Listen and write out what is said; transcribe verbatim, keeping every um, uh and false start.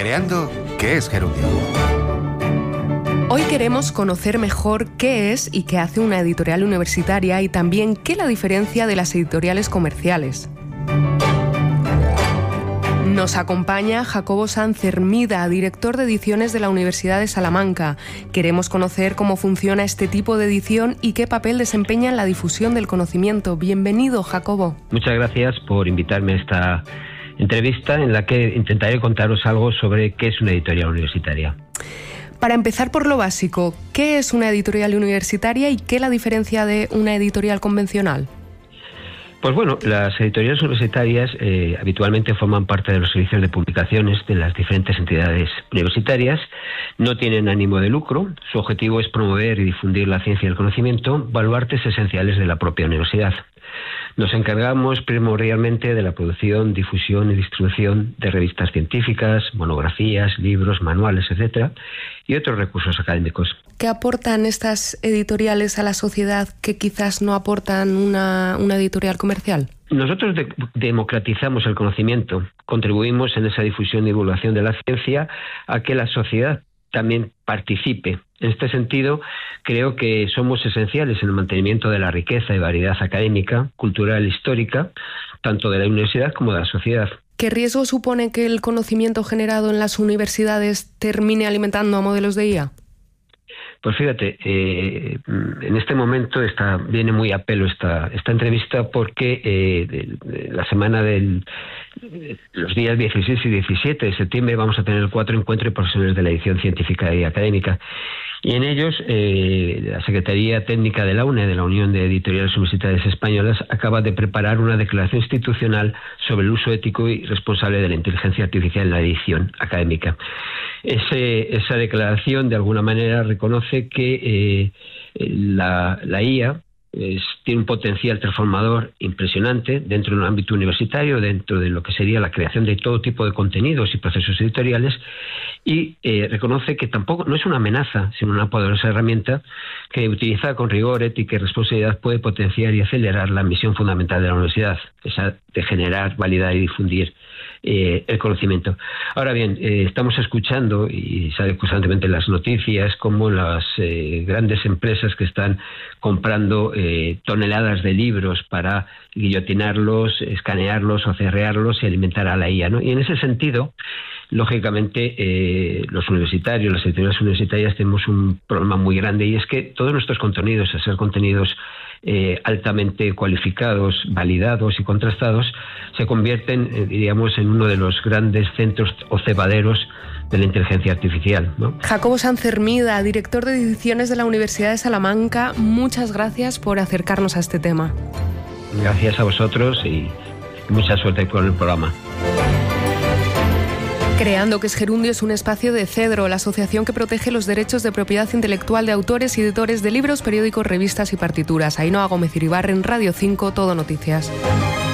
Creando ¿Qué es Gerundio? Hoy queremos conocer mejor qué es y qué hace una editorial universitaria y también qué la diferencia de las editoriales comerciales. Nos acompaña Jacobo Sanz Hermida, director de ediciones de la Universidad de Salamanca. Queremos conocer cómo funciona este tipo de edición y qué papel desempeña en la difusión del conocimiento. Bienvenido, Jacobo. Muchas gracias por invitarme a esta entrevista en la que intentaré contaros algo sobre qué es una editorial universitaria. Para empezar por lo básico, ¿qué es una editorial universitaria y qué la diferencia de una editorial convencional? Pues bueno, las editoriales universitarias eh, habitualmente forman parte de los servicios de publicaciones de las diferentes entidades universitarias, no tienen ánimo de lucro, su objetivo es promover y difundir la ciencia y el conocimiento, baluartes esenciales de la propia universidad. Nos encargamos primordialmente de la producción, difusión y distribución de revistas científicas, monografías, libros, manuales, etcétera, y otros recursos académicos. ¿Qué aportan estas editoriales a la sociedad que quizás no aportan una, una editorial comercial? Nosotros de- democratizamos el conocimiento, contribuimos en esa difusión y divulgación de la ciencia a que la sociedad también participe. En este sentido, creo que somos esenciales en el mantenimiento de la riqueza y variedad académica, cultural e histórica, tanto de la universidad como de la sociedad. ¿Qué riesgo supone que el conocimiento generado en las universidades termine alimentando a modelos de I A? Pues fíjate, eh, en este momento está, viene muy a pelo esta, esta entrevista porque eh, de, de la semana del los días dieciséis y diecisiete de septiembre vamos a tener cuatro encuentros de profesores de la edición científica y académica. Y en ellos, eh, la Secretaría Técnica de la U N E, de la Unión de Editoriales Universitarias Españolas, acaba de preparar una declaración institucional sobre el uso ético y responsable de la inteligencia artificial en la edición académica. Ese, esa declaración, de alguna manera, reconoce que eh, la, la I A Es, tiene un potencial transformador impresionante dentro de un ámbito universitario, dentro de lo que sería la creación de todo tipo de contenidos y procesos editoriales, y eh, reconoce que tampoco no es una amenaza, sino una poderosa herramienta que, utilizada con rigor, ética y responsabilidad, puede potenciar y acelerar la misión fundamental de la universidad, esa de generar, validar y difundir eh, el conocimiento. Ahora bien, eh, estamos escuchando, y sale constantemente en las noticias, como las eh, grandes empresas que están comprando eh, toneladas de libros para guillotinarlos, escanearlos o cerrearlos y alimentar a la I A, ¿no? Y en ese sentido, lógicamente, eh, los universitarios, las editoriales universitarias tenemos un problema muy grande, y es que todos nuestros contenidos, a ser contenidos eh, altamente cualificados, validados y contrastados, se convierten, eh, diríamos, en uno de los grandes centros o cebaderos de la inteligencia artificial, ¿no? Jacobo Sanz Hermida, director de ediciones de la Universidad de Salamanca, muchas gracias por acercarnos a este tema. Gracias a vosotros y mucha suerte con el programa. Creando, ¿Qué es Gerundio? Es un espacio de CEDRO, la asociación que protege los derechos de propiedad intelectual de autores y editores de libros, periódicos, revistas y partituras. Ainhoa Gómez Iribarren, Radio cinco, Todo Noticias.